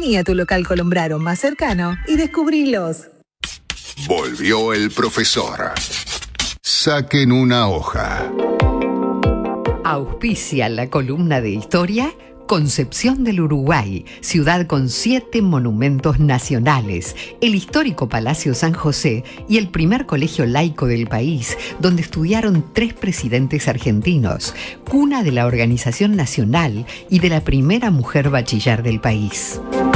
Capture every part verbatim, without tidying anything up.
Vení a tu local Colombraro más cercano y descubrilos. Volvió el profesor. Saquen una hoja. Auspicia la columna de historia Concepción del Uruguay, ciudad con siete monumentos nacionales, el histórico Palacio San José y el primer colegio laico del país, donde estudiaron tres presidentes argentinos, cuna de la Organización Nacional y de la primera mujer bachiller del país.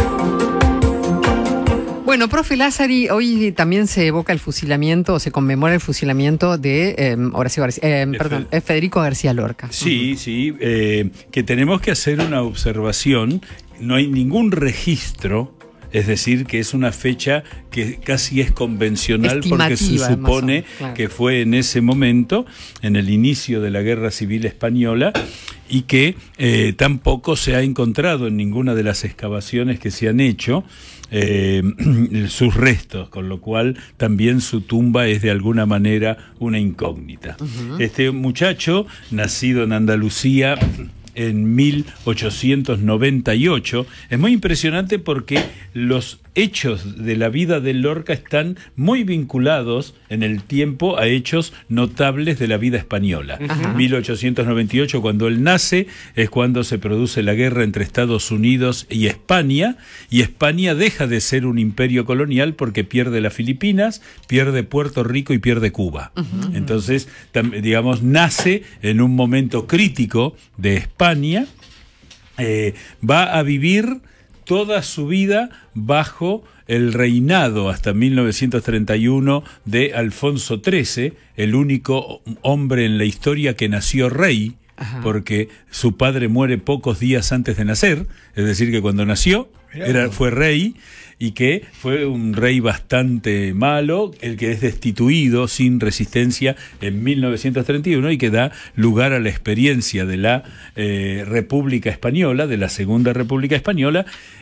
Bueno, profe Lázari, hoy también se evoca el fusilamiento, o se conmemora el fusilamiento de eh, Horacio García, eh, perdón, Fe- Federico García Lorca. Sí, uh-huh. sí, eh, que tenemos que hacer una observación. No hay ningún registro, es decir, que es una fecha que casi es convencional porque se supone claro. que fue en ese momento, en el inicio de la Guerra Civil Española, y que eh, tampoco se ha encontrado en ninguna de las excavaciones que se han hecho eh, sus restos, con lo cual también su tumba es de alguna manera una incógnita. Uh-huh. Este muchacho, nacido en Andalucía en mil ochocientos noventa y ocho, es muy impresionante porque los hechos de la vida de Lorca están muy vinculados en el tiempo a hechos notables de la vida española. Ajá. mil ochocientos noventa y ocho, cuando él nace, es cuando se produce la guerra entre Estados Unidos y España, y España deja de ser un imperio colonial porque pierde las Filipinas, pierde Puerto Rico y pierde Cuba. Uh-huh. Entonces, tam, digamos, nace en un momento crítico de España, eh, va a vivir toda su vida bajo el reinado hasta mil novecientos treinta y uno de Alfonso trece, el único hombre en la historia que nació rey. Ajá. Porque su padre muere pocos días antes de nacer, es decir, que cuando nació era, fue rey, y que fue un rey bastante malo, el que es destituido sin resistencia en mil novecientos treinta y uno y que da lugar a la experiencia de la eh, República Española, de la Segunda República Española.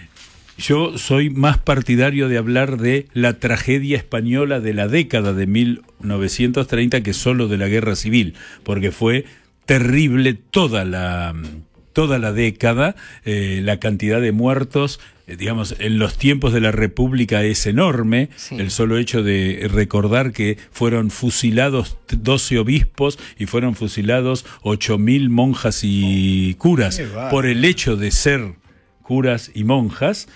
Yo soy más partidario de hablar de la tragedia española de la década de mil novecientos treinta que solo de la Guerra Civil, porque fue terrible toda la toda la década, eh, la cantidad de muertos, eh, digamos, en los tiempos de la República es enorme. Sí. El solo hecho de recordar que fueron fusilados doce obispos y fueron fusilados ocho mil monjas y curas por el hecho de ser curas y monjas,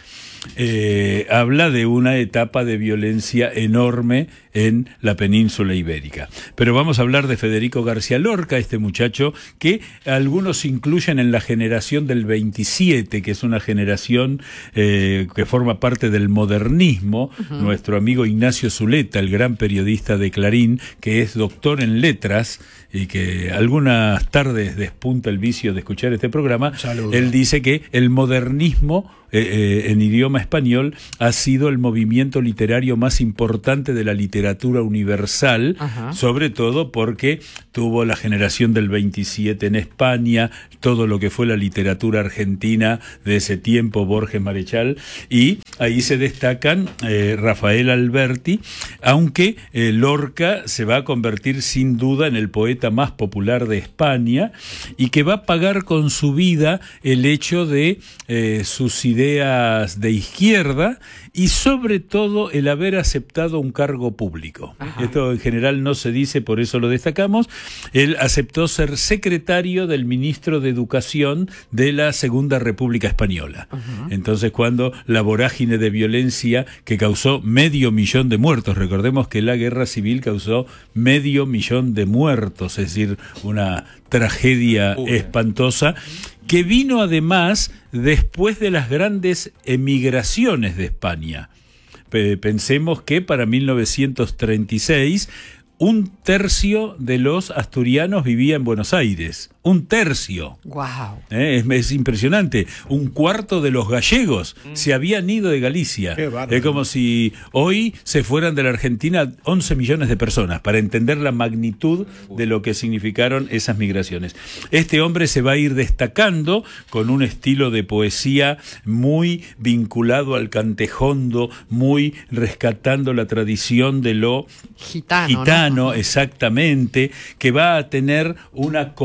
eh, habla de una etapa de violencia enorme en la península ibérica. Pero vamos a hablar de Federico García Lorca, este muchacho que algunos incluyen en la generación del veintisiete, que es una generación eh, que forma parte del modernismo. Uh-huh. Nuestro amigo Ignacio Zuleta, el gran periodista de Clarín, que es doctor en letras y que algunas tardes despunta el vicio de escuchar este programa. Saludos. Él dice que el modernismo eh, eh, en idioma español ha sido el movimiento literario más importante de la literatura universal. Ajá. Sobre todo porque tuvo la generación del veintisiete en España, todo lo que fue la literatura argentina de ese tiempo, Borges, Marechal, y ahí se destacan eh, Rafael Alberti, aunque eh, Lorca se va a convertir sin duda en el poeta más popular de España y que va a pagar con su vida el hecho de eh, sus ideas de izquierda y sobre todo el haber aceptado un cargo público. Ajá. Esto en general no se dice, por eso lo destacamos. Él aceptó ser secretario del ministro de Educación de la Segunda República Española. Ajá. Entonces, cuando la vorágine de violencia que causó medio millón de muertos, recordemos que la guerra civil causó medio millón de muertos, es decir, una tragedia Uy. espantosa, que vino además después de las grandes emigraciones de España. Pensemos que para mil novecientos treinta y seis un tercio de los asturianos vivía en Buenos Aires. Un tercio. Wow. ¿Eh? Es, es impresionante. Un cuarto de los gallegos mm. se habían ido de Galicia. Es como si hoy se fueran de la Argentina once millones de personas, para entender la magnitud de lo que significaron esas migraciones. Este hombre se va a ir destacando con un estilo de poesía muy vinculado al cantejondo, muy rescatando la tradición de lo gitano, gitano, ¿no? Exactamente, que va a tener una comunión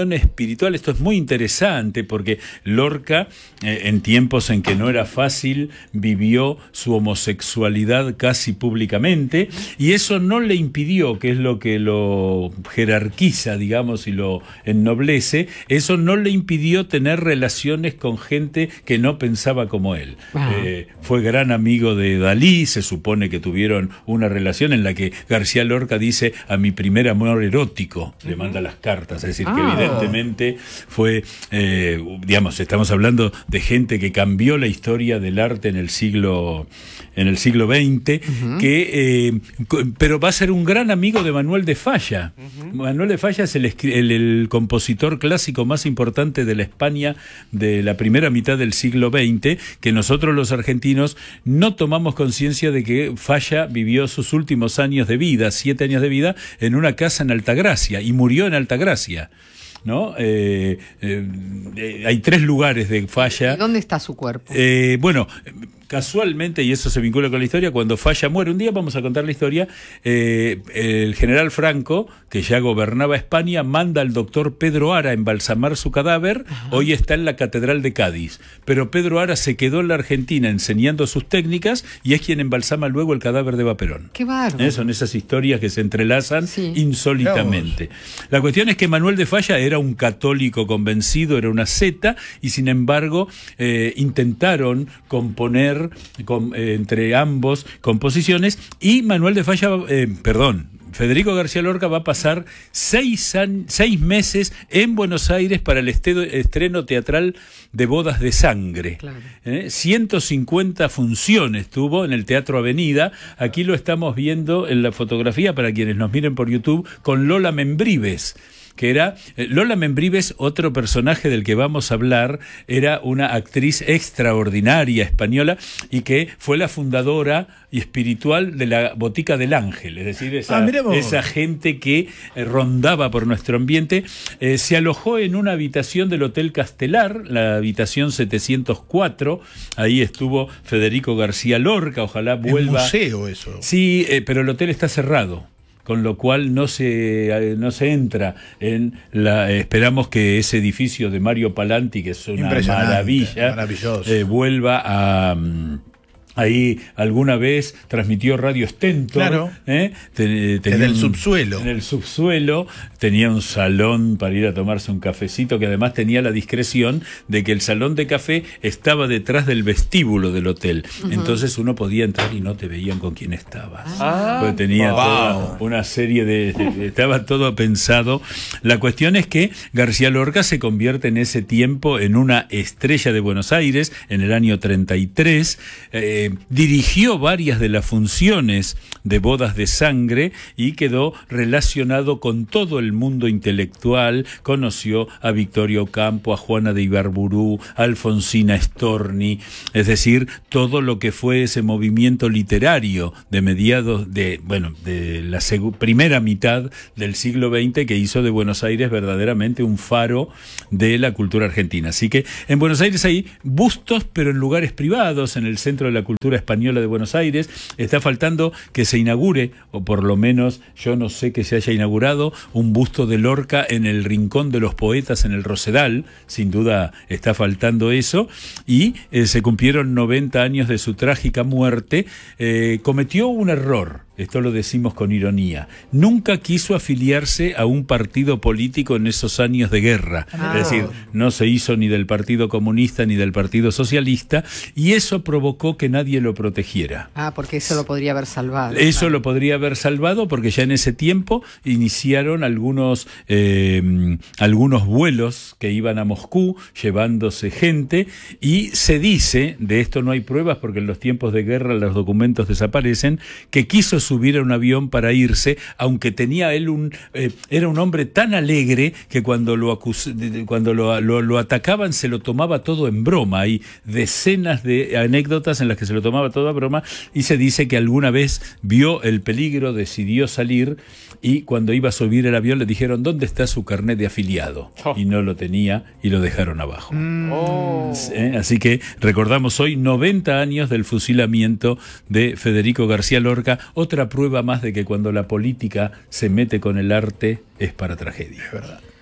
unión espiritual. Esto es muy interesante porque Lorca, eh, en tiempos en que no era fácil, vivió su homosexualidad casi públicamente, y eso no le impidió, que es lo que lo jerarquiza, digamos, y lo ennoblece, eso no le impidió tener relaciones con gente que no pensaba como él. Ah. Eh, fue gran amigo de Dalí, se supone que tuvieron una relación en la que García Lorca dice: a mi primer amor erótico, le manda las cartas, es decir, ah. que evidentemente fue, eh, digamos, estamos hablando de gente que cambió la historia del arte en el siglo en el siglo veinte, uh-huh. que eh, pero va a ser un gran amigo de Manuel de Falla. Uh-huh. Manuel de Falla es el, el, el compositor clásico más importante de la España de la primera mitad del siglo veinte, que nosotros los argentinos no tomamos conciencia de que Falla vivió sus últimos años de vida, siete años de vida, en una casa en Altagracia, y murió en Altagracia, ¿no? Eh, eh, eh, hay tres lugares de Falla. ¿Dónde está su cuerpo? Eh, bueno, casualmente, y eso se vincula con la historia, cuando Falla muere, un día vamos a contar la historia, eh, el general Franco, que ya gobernaba España, manda al doctor Pedro Ara a embalsamar su cadáver. Ajá. Hoy está en la Catedral de Cádiz, pero Pedro Ara se quedó en la Argentina enseñando sus técnicas y es quien embalsama luego el cadáver de Vaperón. ¡Qué bárbaro! ¿Eh? Son esas historias que se entrelazan sí. insólitamente. La cuestión es que Manuel de Falla era un católico convencido, era una seta, y sin embargo eh, intentaron componer con, eh, entre ambos composiciones, y Manuel de Falla, eh, perdón, Federico García Lorca va a pasar seis, an- seis meses en Buenos Aires para el este- estreno teatral de Bodas de Sangre. Claro. ¿Eh? ciento cincuenta funciones tuvo en el Teatro Avenida. Aquí lo estamos viendo en la fotografía para quienes nos miren por YouTube, con Lola Membrives, que era, eh, Lola Membrives, otro personaje del que vamos a hablar, era una actriz extraordinaria española y que fue la fundadora y espiritual de la Botica del Ángel, es decir, esa, ah, esa gente que eh, rondaba por nuestro ambiente. Eh, se alojó en una habitación del Hotel Castelar, la habitación setecientos cuatro, ahí estuvo Federico García Lorca, ojalá vuelva. Es museo eso. Sí, eh, pero el hotel está cerrado, con lo cual no se no se entra en la eh, esperamos que ese edificio de Mario Palanti, que es una maravilla, eh, vuelva a um, ahí alguna vez transmitió Radio Stentor, claro. ¿eh? Ten, tenía en el un, subsuelo. En el subsuelo tenía un salón para ir a tomarse un cafecito, que además tenía la discreción de que el salón de café estaba detrás del vestíbulo del hotel. Uh-huh. Entonces uno podía entrar y no te veían con quién estabas. Ah, porque tenía wow. toda una serie de, de, de... Estaba todo pensado. La cuestión es que García Lorca se convierte en ese tiempo en una estrella de Buenos Aires en el año treinta y tres. Eh, dirigió varias de las funciones de Bodas de Sangre y quedó relacionado con todo el mundo intelectual. Conoció a Victorio Campo, a Juana de Ibarburú, a Alfonsina Storni, es decir, todo lo que fue ese movimiento literario de mediados de, bueno, de la seg- primera mitad del siglo veinte, que hizo de Buenos Aires verdaderamente un faro de la cultura argentina. Así que en Buenos Aires hay bustos, pero en lugares privados, en el centro de la cultura española de Buenos Aires. Está faltando que se inaugure, o por lo menos yo no sé que se haya inaugurado, un busto de Lorca en el Rincón de los Poetas en el Rosedal. Sin duda está faltando eso. Y eh, se cumplieron noventa años de su trágica muerte. Eh, cometió un error. Esto lo decimos con ironía. Nunca quiso afiliarse a un partido político en esos años de guerra. Ah. Es decir, no se hizo ni del Partido Comunista ni del Partido Socialista, y eso provocó que nadie lo protegiera. Ah, porque eso lo podría haber salvado. Eso claro. lo podría haber salvado, porque ya en ese tiempo iniciaron algunos, eh, algunos vuelos que iban a Moscú llevándose gente, y se dice, de esto no hay pruebas porque en los tiempos de guerra los documentos desaparecen, que quiso subir a un avión para irse, aunque tenía él un eh, era un hombre tan alegre que cuando lo acus- cuando lo, lo, lo atacaban se lo tomaba todo en broma. Hay decenas de anécdotas en las que se lo tomaba todo a broma, y se dice que alguna vez vio el peligro, decidió salir, y cuando iba a subir el avión le dijeron: ¿dónde está su carnet de afiliado? Oh. Y no lo tenía y lo dejaron abajo. Mm. Oh. ¿Eh? Así que recordamos hoy noventa años del fusilamiento de Federico García Lorca. Otra prueba más de que cuando la política se mete con el arte es para tragedia. Es verdad.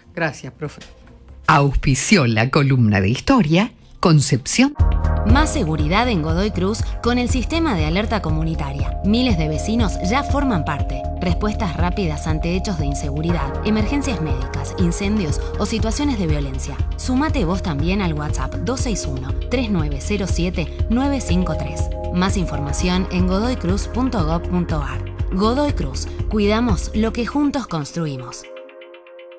Gracias, profe. Auspició la columna de historia Concepción. Más seguridad en Godoy Cruz con el sistema de alerta comunitaria. Miles de vecinos ya forman parte. Respuestas rápidas ante hechos de inseguridad, emergencias médicas, incendios o situaciones de violencia. Sumate vos también al WhatsApp dos seis uno, tres nueve cero siete, nueve cinco tres. Más información en godoy cruz punto gob punto ar. Godoy Cruz. Cuidamos lo que juntos construimos.